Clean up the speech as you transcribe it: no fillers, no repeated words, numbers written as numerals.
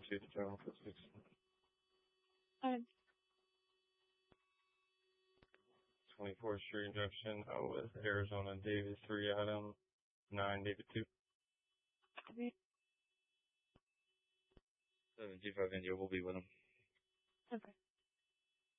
2 to General for 6. Alright. 24th Street Junction with Arizona Davis 3 Adam 9 David 2. 725 India will be with him. Okay.